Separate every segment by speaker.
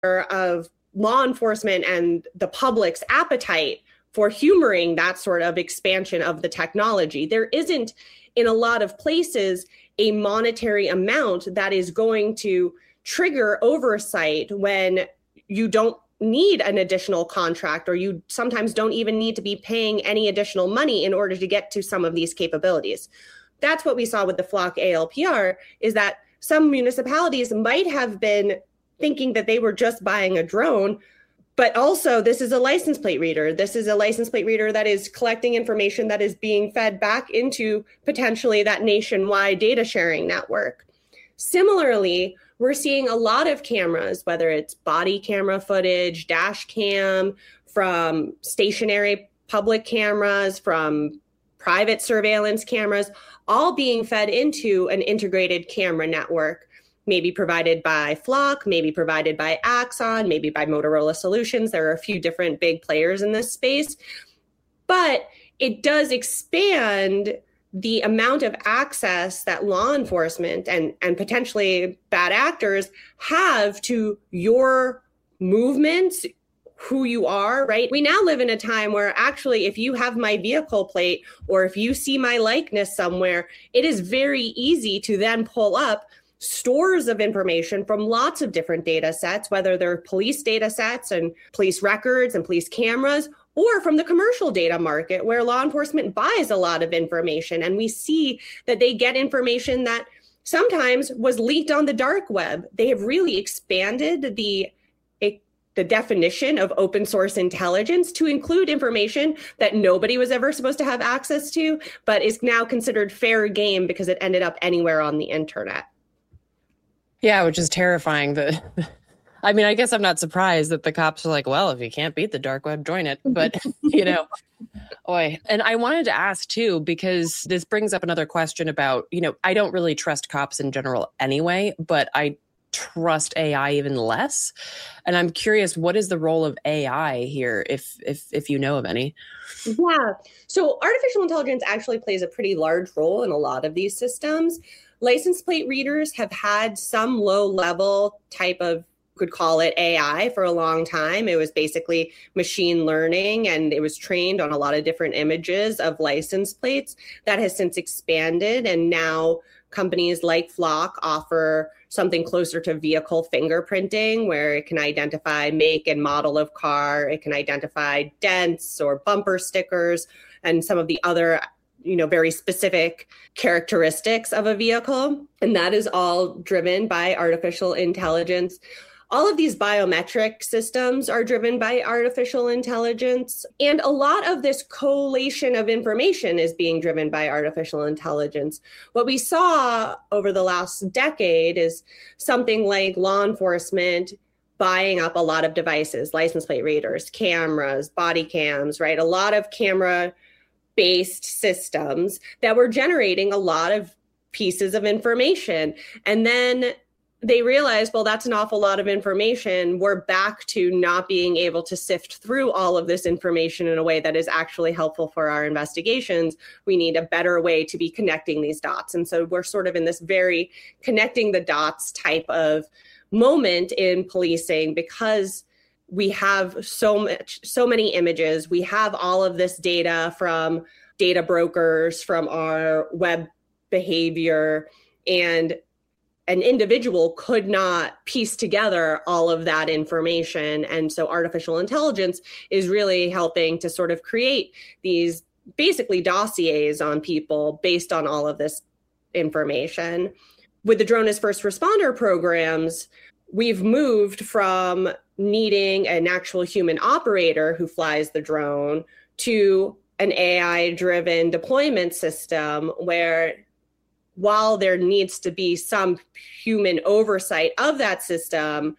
Speaker 1: of law enforcement and the public's appetite for humoring that sort of expansion of the technology. There isn't, in a lot of places, a monetary amount that is going to trigger oversight when you don't need an additional contract, or you sometimes don't even need to be paying any additional money in order to get to some of these capabilities. That's what we saw with the Flock ALPR, is that some municipalities might have been thinking that they were just buying a drone, but also this is a license plate reader. This is a license plate reader that is collecting information that is being fed back into potentially that nationwide data sharing network. Similarly, we're seeing a lot of cameras, whether it's body camera footage, dash cam, from stationary public cameras, from private surveillance cameras, all being fed into an integrated camera network, maybe provided by Flock, maybe provided by Axon, maybe by Motorola Solutions. There are a few different big players in this space, but it does expand the amount of access that law enforcement and potentially bad actors have to your movements, who you are, right? We now live in a time where actually, if you have my vehicle plate or if you see my likeness somewhere, it is very easy to then pull up stores of information from lots of different data sets, whether they're police data sets and police records and police cameras, or from the commercial data market where law enforcement buys a lot of information. And we see that they get information that sometimes was leaked on the dark web. They have really expanded the definition of open source intelligence to include information that nobody was ever supposed to have access to, but is now considered fair game because it ended up anywhere on the internet.
Speaker 2: Yeah, which is terrifying. I mean, I guess I'm not surprised that the cops are like, well, if you can't beat the dark web, join it. But, boy. And I wanted to ask, too, because this brings up another question about, I don't really trust cops in general anyway, but I trust AI even less. And I'm curious, what is the role of AI here, if you know of any?
Speaker 1: Yeah. So artificial intelligence actually plays a pretty large role in a lot of these systems. License plate readers have had some low-level type of, could call it AI, for a long time. It was basically machine learning, and it was trained on a lot of different images of license plates. That has since expanded, and now companies like Flock offer something closer to vehicle fingerprinting, where it can identify make and model of car, it can identify dents or bumper stickers, and some of the other very specific characteristics of a vehicle. And that is all driven by artificial intelligence. All of these biometric systems are driven by artificial intelligence. And a lot of this collation of information is being driven by artificial intelligence. What we saw over the last decade is something like law enforcement buying up a lot of devices, license plate readers, cameras, body cams, right? A lot of camera-based systems that were generating a lot of pieces of information. And then they realized, well, that's an awful lot of information. We're back to not being able to sift through all of this information in a way that is actually helpful for our investigations. We need a better way to be connecting these dots. And so we're sort of in this very connecting the dots type of moment in policing, because we have so many images. We have all of this data from data brokers, from our web behavior, and an individual could not piece together all of that information. And so artificial intelligence is really helping to sort of create these basically dossiers on people based on all of this information. With the Drone as First Responder programs, we've moved from needing an actual human operator who flies the drone to an AI-driven deployment system where, while there needs to be some human oversight of that system,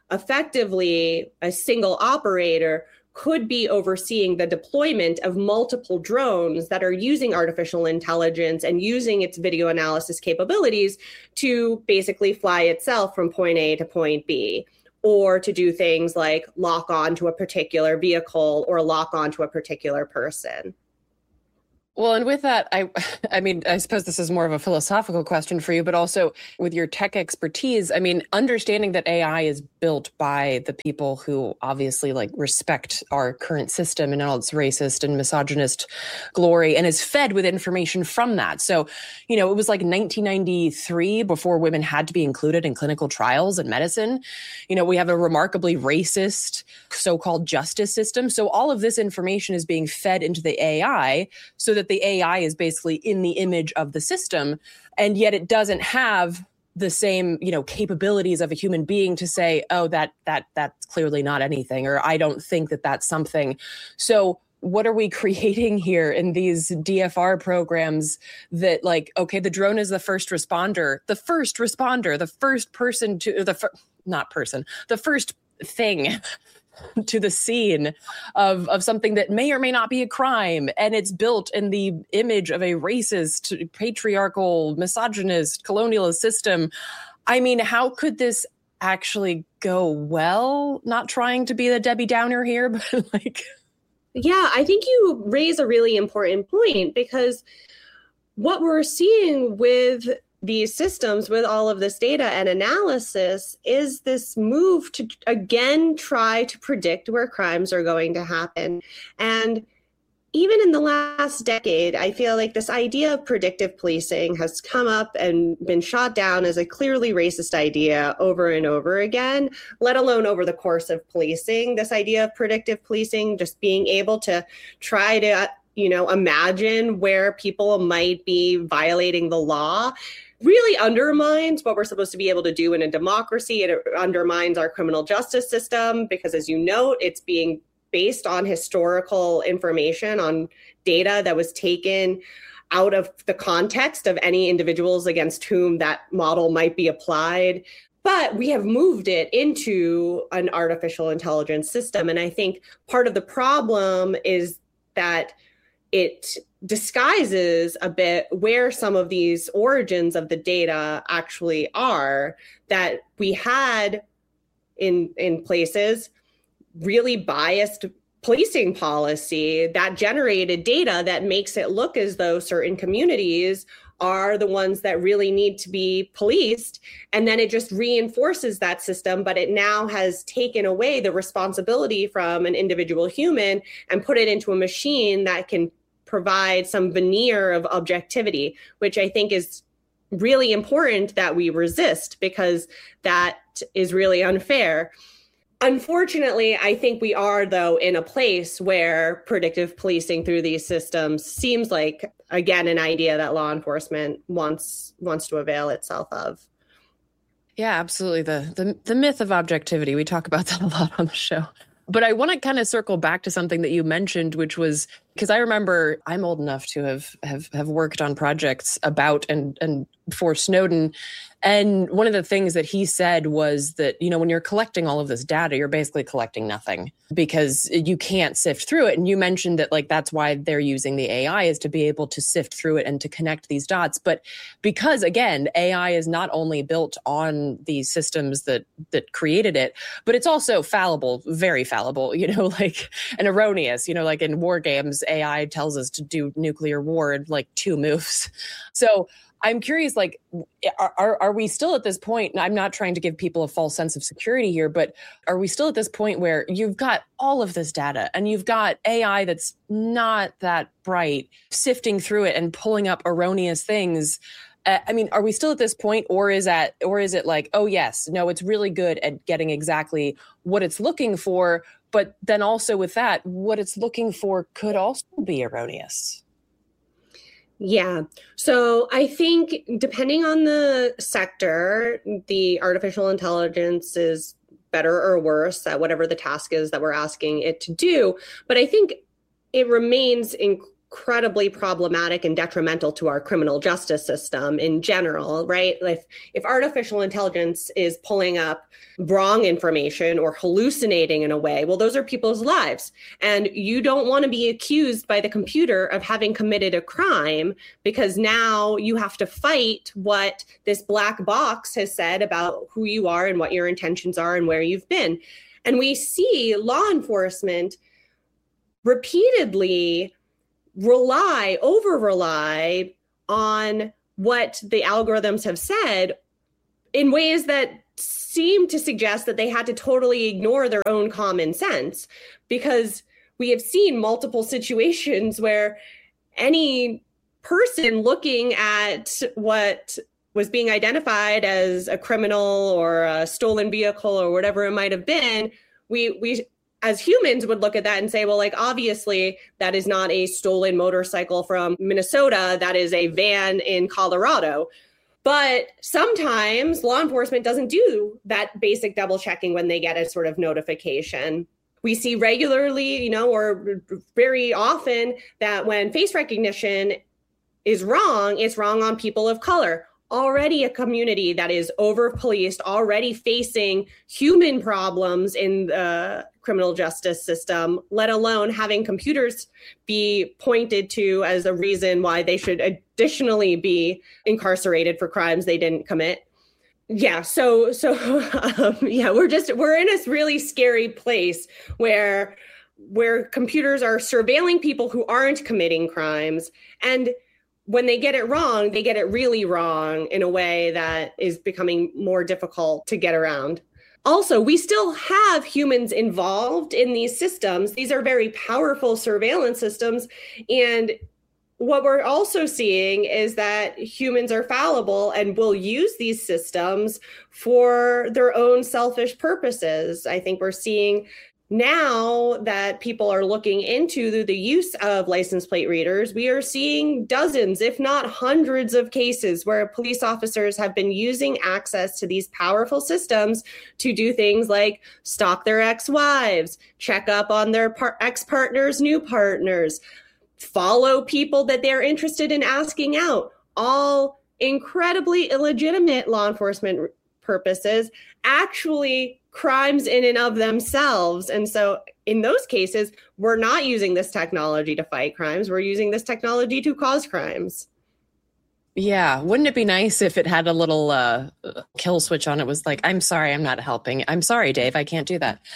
Speaker 1: effectively a single operator could be overseeing the deployment of multiple drones that are using artificial intelligence and using its video analysis capabilities to basically fly itself from point A to point B, or to do things like lock on to a particular vehicle or lock on to a particular person.
Speaker 2: Well, and with that, I mean, I suppose this is more of a philosophical question for you, but also with your tech expertise, I mean, understanding that AI is built by the people who obviously like respect our current system and all its racist and misogynist glory and is fed with information from that. So, you know, it was like 1993 before women had to be included in clinical trials in medicine. You know, we have a remarkably racist so-called justice system. So all of this information is being fed into the AI so that the AI is basically in the image of the system, and yet it doesn't have the same, you know, capabilities of a human being to say, oh, that's clearly not anything, or I don't think that that's something. So what are we creating here in these DFR programs that like, okay, the drone is the first responder, the first person to the first thing to the scene of something that may or may not be a crime, and it's built in the image of a racist, patriarchal, misogynist, colonialist system. I mean, how could this actually go well? Not trying to be the Debbie Downer here, but like...
Speaker 1: Yeah, I think you raise a really important point, because what we're seeing with these systems, with all of this data and analysis, is this move to again try to predict where crimes are going to happen. And even in the last decade, I feel like this idea of predictive policing has come up and been shot down as a clearly racist idea over and over again, let alone over the course of policing. This idea of predictive policing, just being able to try to, you know, imagine where people might be violating the law, really undermines what we're supposed to be able to do in a democracy. It undermines our criminal justice system because, as you note, it's being based on historical information, on data that was taken out of the context of any individuals against whom that model might be applied. But we have moved it into an artificial intelligence system. And I think part of the problem is that it disguises a bit where some of these origins of the data actually are, that we had in places really biased policing policy that generated data that makes it look as though certain communities are the ones that really need to be policed. And then it just reinforces that system, but it now has taken away the responsibility from an individual human and put it into a machine that can provide some veneer of objectivity, which I think is really important that we resist, because that is really unfair. Unfortunately, I think we are, though, in a place where predictive policing through these systems seems like, again, an idea that law enforcement wants to avail itself of.
Speaker 2: Yeah, absolutely. The myth of objectivity. We talk about that a lot on the show. But I want to kind of circle back to something that you mentioned, which was, because I remember I'm old enough to have worked on projects about and for Snowden. And one of the things that he said was that, you know, when you're collecting all of this data, you're basically collecting nothing because you can't sift through it. And you mentioned that, like, that's why they're using the AI, is to be able to sift through it and to connect these dots. But because, again, AI is not only built on these systems that created it, but it's also fallible, very fallible, you know, like, and erroneous, you know, like in war games, AI tells us to do nuclear war in like 2 moves. So I'm curious, like, are we still at this point, and I'm not trying to give people a false sense of security here, but are we still at this point where you've got all of this data and you've got AI that's not that bright, sifting through it and pulling up erroneous things? I mean, are we still at this point, or is it like, oh yes, no, it's really good at getting exactly what it's looking for, but then also with that, what it's looking for could also be erroneous?
Speaker 1: Yeah. So I think depending on the sector, the artificial intelligence is better or worse at whatever the task is that we're asking it to do. But I think it remains incredibly problematic and detrimental to our criminal justice system in general, right? If artificial intelligence is pulling up wrong information or hallucinating in a way, well, those are people's lives. And you don't want to be accused by the computer of having committed a crime, because now you have to fight what this black box has said about who you are and what your intentions are and where you've been. And we see law enforcement repeatedly over rely on what the algorithms have said in ways that seem to suggest that they had to totally ignore their own common sense, because we have seen multiple situations where any person looking at what was being identified as a criminal or a stolen vehicle or whatever it might have been, we as humans would look at that and say, well, like, obviously that is not a stolen motorcycle from Minnesota. That is a van in Colorado. But sometimes law enforcement doesn't do that basic double checking when they get a sort of notification. We see regularly, or very often, that when face recognition is wrong, it's wrong on people of color. Already a community that is over-policed, already facing human problems in the criminal justice system, let alone having computers be pointed to as a reason why they should additionally be incarcerated for crimes they didn't commit. Yeah, so we're in a really scary place where computers are surveilling people who aren't committing crimes, and when they get it wrong, they get it really wrong in a way that is becoming more difficult to get around. Also, we still have humans involved in these systems. These are very powerful surveillance systems. And what we're also seeing is that humans are fallible and will use these systems for their own selfish purposes. I think we're seeing now that people are looking into the use of license plate readers, we are seeing dozens, if not hundreds of cases where police officers have been using access to these powerful systems to do things like stalk their ex-wives, check up on their ex-partners' new partners, follow people that they're interested in asking out, all incredibly illegitimate law enforcement purposes, actually crimes in and of themselves. And so in those cases, we're not using this technology to fight crimes. We're using this technology to cause crimes.
Speaker 2: Yeah. Wouldn't it be nice if it had a little kill switch on it? Was like, I'm sorry, I'm not helping. I'm sorry, Dave, I can't do that.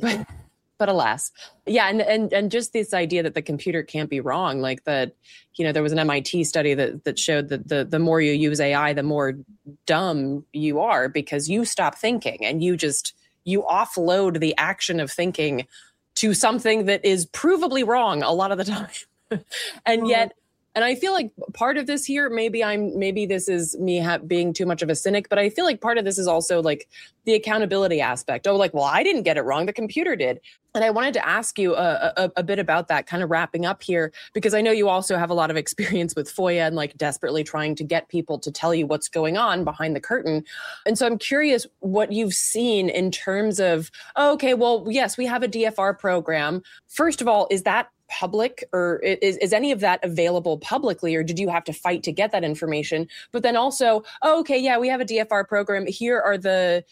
Speaker 2: But alas. Yeah. And just this idea that the computer can't be wrong, like that, there was an MIT study that showed that the more you use AI, the more dumb you are, because you stop thinking and you offload the action of thinking to something that is provably wrong a lot of the time. And yet, and I feel like part of this here, maybe this is me being too much of a cynic, but I feel like part of this is also like the accountability aspect. Oh, like, well, I didn't get it wrong, the computer did. And I wanted to ask you a bit about that, kind of wrapping up here, because I know you also have a lot of experience with FOIA and like desperately trying to get people to tell you what's going on behind the curtain. And so I'm curious what you've seen in terms of, okay, well, yes, we have a DFR program. First of all, is that public, or is any of that available publicly, or did you have to fight to get that information? But then also, okay, yeah, we have a DFR program. Here are the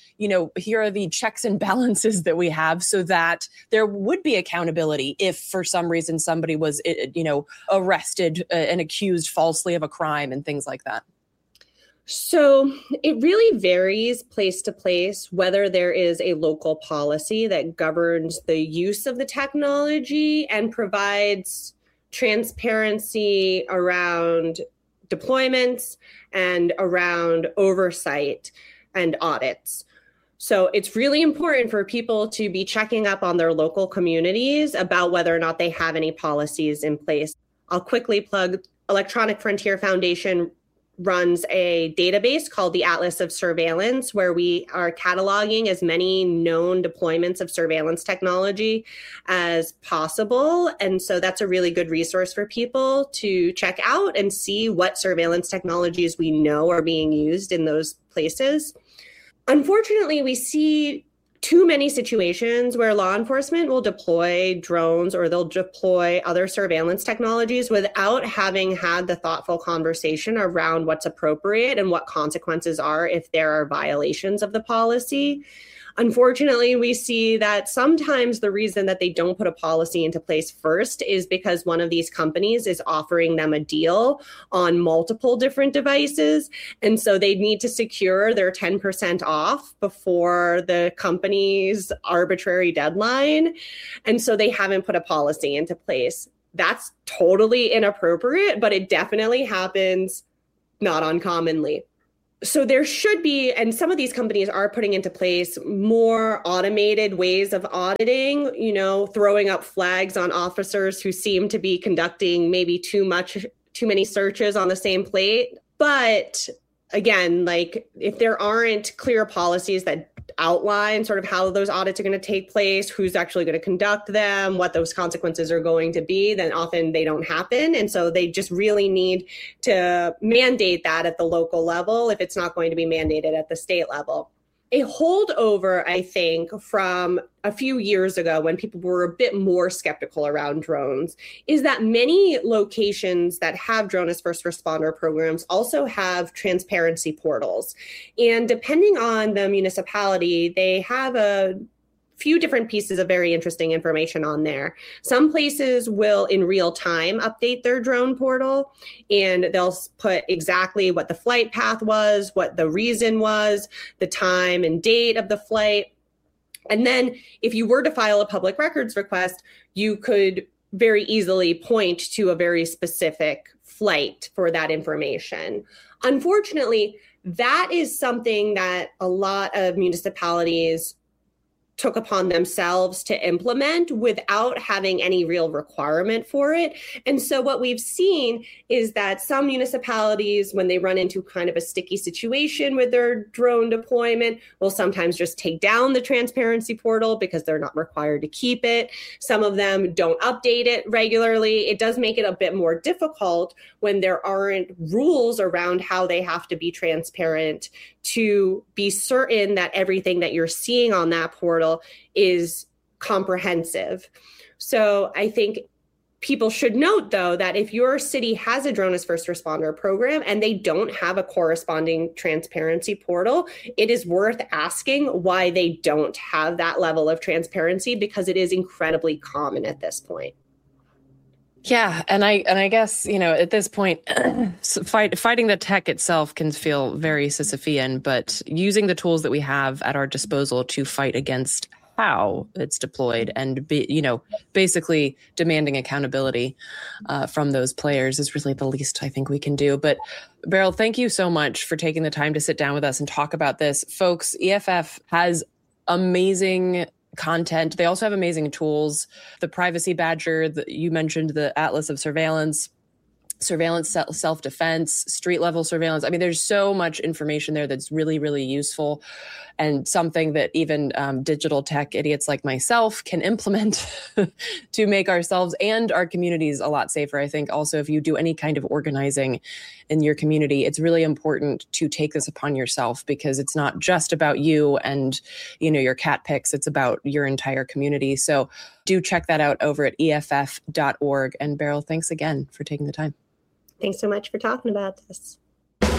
Speaker 2: checks and balances that we have so that there would be accountability if for some reason somebody was, arrested and accused falsely of a crime and things like that.
Speaker 1: So it really varies place to place whether there is a local policy that governs the use of the technology and provides transparency around deployments and around oversight and audits. So it's really important for people to be checking up on their local communities about whether or not they have any policies in place. I'll quickly plug Electronic Frontier Foundation runs a database called the Atlas of Surveillance, where we are cataloging as many known deployments of surveillance technology as possible. And so that's a really good resource for people to check out and see what surveillance technologies we know are being used in those places. Unfortunately, we see too many situations where law enforcement will deploy drones or they'll deploy other surveillance technologies without having had the thoughtful conversation around what's appropriate and what consequences are if there are violations of the policy. Unfortunately, we see that sometimes the reason that they don't put a policy into place first is because one of these companies is offering them a deal on multiple different devices. And so they need to secure their 10% off before the company's arbitrary deadline. And so they haven't put a policy into place. that's totally inappropriate, but it definitely happens not uncommonly. So there should be, and some of these companies are putting into place more automated ways of auditing, throwing up flags on officers who seem to be conducting maybe too many searches on the same plate. But again, like if there aren't clear policies that outline sort of how those audits are going to take place, who's actually going to conduct them, what those consequences are going to be, then often they don't happen. And so they just really need to mandate that at the local level if it's not going to be mandated at the state level. A holdover, I think, from a few years ago when people were a bit more skeptical around drones is that many locations that have drone as first responder programs also have transparency portals. And depending on the municipality, they have a few different pieces of very interesting information on there. Some places will in real time update their drone portal, and they'll put exactly what the flight path was, what the reason was, the time and date of the flight. And then if you were to file a public records request, you could very easily point to a very specific flight for that information. Unfortunately, that is something that a lot of municipalities took upon themselves to implement without having any real requirement for it. And so what we've seen is that some municipalities, when they run into kind of a sticky situation with their drone deployment, will sometimes just take down the transparency portal because they're not required to keep it. Some of them don't update it regularly. It does make it a bit more difficult when there aren't rules around how they have to be transparent to be certain that everything that you're seeing on that portal is comprehensive. So I think people should note, though, that if your city has a drone as first responder program and they don't have a corresponding transparency portal, it is worth asking why they don't have that level of transparency, because it is incredibly common at this point.
Speaker 2: Yeah. And I guess, at this point, fighting the tech itself can feel very Sisyphean, but using the tools that we have at our disposal to fight against how it's deployed and basically demanding accountability from those players is really the least I think we can do. But Beryl, thank you so much for taking the time to sit down with us and talk about this. Folks, EFF has amazing content. They also have amazing tools. The Privacy Badger, you mentioned the Atlas of Surveillance, self-defense, street level surveillance. I mean, there's so much information there that's really, really useful and something that even digital tech idiots like myself can implement to make ourselves and our communities a lot safer. I think also if you do any kind of organizing in your community, it's really important to take this upon yourself, because it's not just about you and, your cat pics. It's about your entire community. So do check that out over at EFF.org. And Beryl, thanks again for taking the time.
Speaker 1: Thanks so much for talking about this.